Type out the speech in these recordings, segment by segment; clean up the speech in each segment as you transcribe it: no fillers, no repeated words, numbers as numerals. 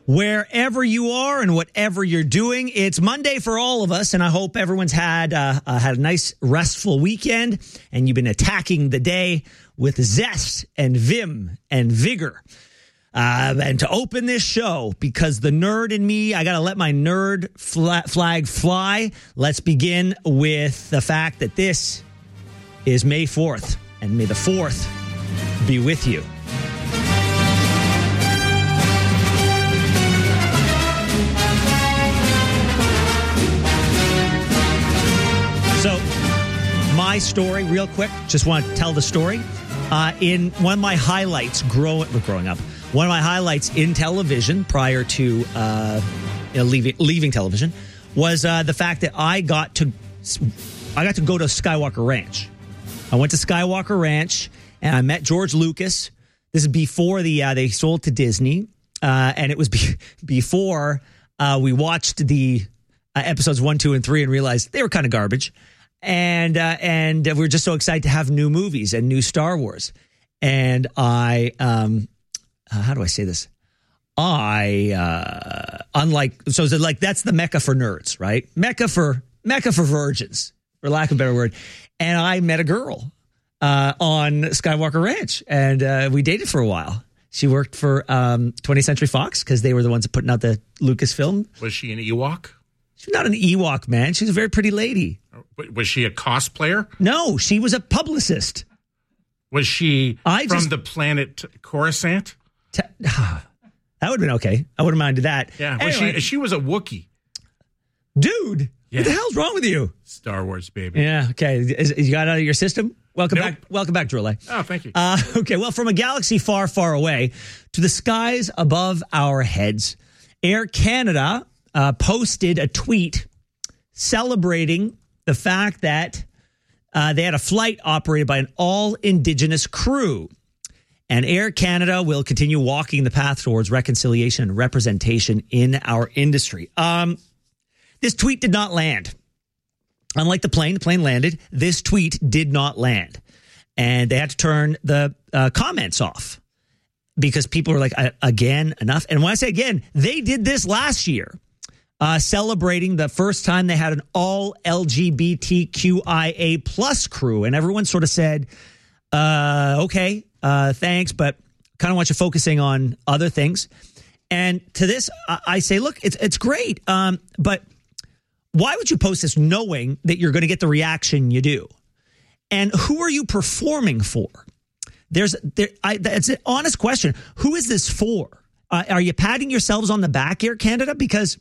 Wherever you are and whatever you're doing, it's Monday for all of us, and I hope everyone's had a nice, restful weekend, and you've been attacking the day with zest and vim and vigor. And to open this show, because the nerd in me, I got to let my nerd flag fly. Let's begin with the fact that this is May 4th, and may the 4th be with you. So, my story, real quick, just want to tell the story. In one of my highlights growing up, one of my highlights in television prior to leaving television was the fact that I got to go to Skywalker Ranch. I went to Skywalker Ranch and I met George Lucas. This is before they sold to Disney, and it was before we watched the episodes 1, 2, and 3 and realized they were kind of garbage. And we were just so excited to have new movies and new Star Wars. And I, how do I say this? That's the Mecca for nerds, right? Mecca for virgins, for lack of a better word. And I met a girl on Skywalker Ranch, and we dated for a while. She worked for 20th Century Fox because they were the ones that putting out the Lucasfilm. Was she an Ewok? She's not an Ewok, man. She's a very pretty lady. Was she a cosplayer? No, she was a publicist. Was she from the planet Coruscant? That would have been okay. I wouldn't mind that. Yeah. Anyway, she was a Wookiee. Dude, What the hell's wrong with you? Star Wars, baby. Yeah, okay. You got it out of your system? Welcome back. Welcome back, Drole. Oh, thank you. Okay, well, from a galaxy far, far away to the skies above our heads, Air Canada posted a tweet celebrating the fact that they had a flight operated by an all-Indigenous crew. And Air Canada will continue walking the path towards reconciliation and representation in our industry. This tweet did not land. Unlike the plane landed. This tweet did not land. And they had to turn the comments off because people were like, again, enough. And when I say again, they did this last year. Celebrating the first time they had an all LGBTQIA plus crew. And everyone sort of said, okay, thanks, but kind of want you focusing on other things. And to this, I say, look, it's great. But why would you post this knowing that you're going to get the reaction you do? And who are you performing for? It's an honest question. Who is this for? Are you patting yourselves on the back, Air Canada? Because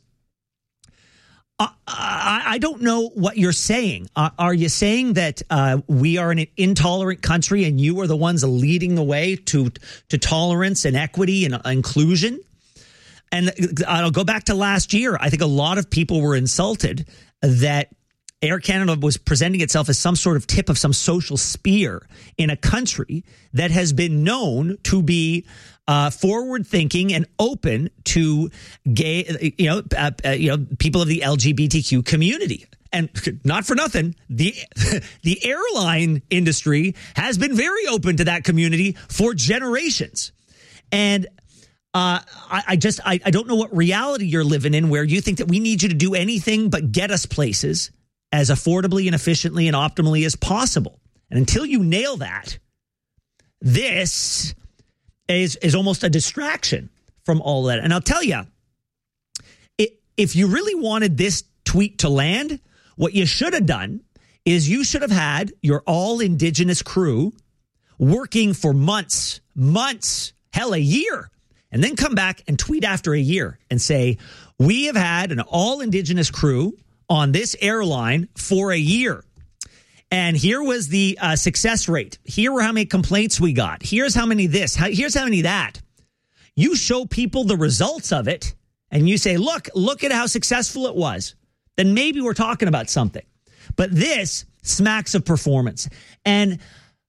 I don't know what you're saying. Are you saying that we are an intolerant country and you are the ones leading the way to tolerance and equity and inclusion? And I'll go back to last year. I think a lot of people were insulted that Air Canada was presenting itself as some sort of tip of some social spear in a country that has been known to be forward-thinking and open to gay, people of the LGBTQ community. And not for nothing, the airline industry has been very open to that community for generations. And I don't know what reality you're living in where you think that we need you to do anything but get us places as affordably and efficiently and optimally as possible. And until you nail that, this is almost a distraction from all that. And I'll tell you, if you really wanted this tweet to land, what you should have done is you should have had your all-Indigenous crew working for months, hell, a year, and then come back and tweet after a year and say, we have had an all-Indigenous crew on this airline for a year. And here was the success rate. Here were how many complaints we got. Here's how many this. Here's how many that. You show people the results of it, and you say, look at how successful it was. Then maybe we're talking about something. But this smacks of performance. And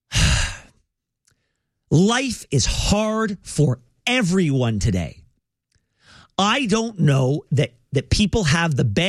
life is hard for everyone today. I don't know that people have the